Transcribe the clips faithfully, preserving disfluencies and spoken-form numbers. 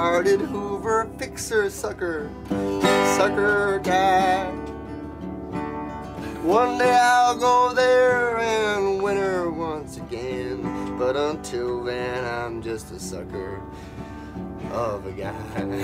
Hearted Hoover, fixer, sucker, sucker guy. One day I'll go there and win her once again. But until then, I'm just a sucker of a guy.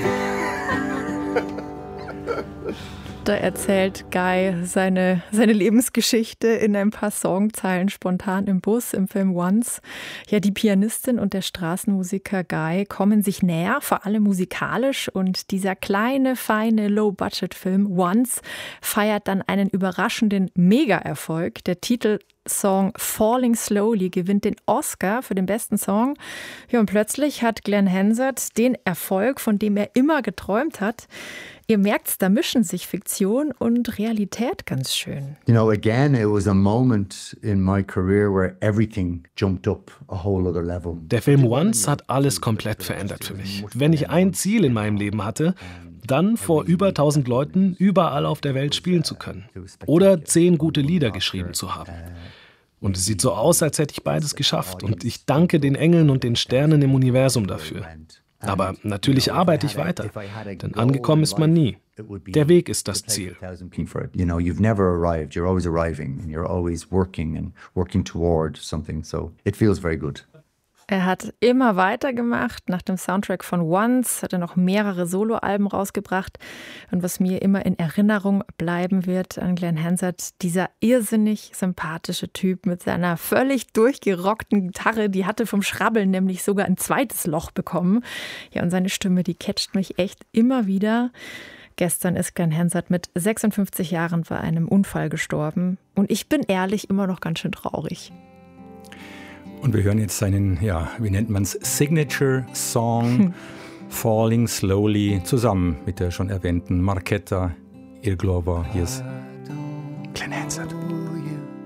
Da erzählt Guy seine, seine Lebensgeschichte in ein paar Songzeilen spontan im Bus im Film Once. Ja, die Pianistin und der Straßenmusiker Guy kommen sich näher, vor allem musikalisch. Und dieser kleine, feine, Low-Budget-Film Once feiert dann einen überraschenden Mega-Erfolg. Der Titel Song Falling Slowly gewinnt den Oscar für den besten Song. Ja, und plötzlich hat Glenn Hansard den Erfolg, von dem er immer geträumt hat. Ihr merkt's, da mischen sich Fiktion und Realität ganz schön. You know, again, it was a moment in my career where everything jumped up a whole other level. Der Film Once hat alles komplett verändert für mich. Wenn ich ein Ziel in meinem Leben hatte, dann vor über tausend Leuten überall auf der Welt spielen zu können. Oder zehn gute Lieder geschrieben zu haben. Und es sieht so aus, als hätte ich beides geschafft. Und ich danke den Engeln und den Sternen im Universum dafür. Aber natürlich arbeite ich weiter, denn angekommen ist man nie. Der Weg ist das Ziel. You know, you've never arrived. You're always arriving and you're always working and working toward something. So it feels very good. Er hat immer weitergemacht. Nach dem Soundtrack von Once hat er noch mehrere Soloalben rausgebracht. Und was mir immer in Erinnerung bleiben wird an Glenn Hansard, dieser irrsinnig sympathische Typ mit seiner völlig durchgerockten Gitarre, die hatte vom Schrabbeln nämlich sogar ein zweites Loch bekommen. Ja, und seine Stimme, die catcht mich echt immer wieder. Gestern ist Glenn Hansard mit sechsundfünfzig Jahren bei einem Unfall gestorben. Und ich bin ehrlich immer noch ganz schön traurig. Und wir hören jetzt seinen, ja, wie nennt man es, Signature-Song hm. Falling Slowly zusammen mit der schon erwähnten Marketa Irglova. Hier ist Glenn Hansard.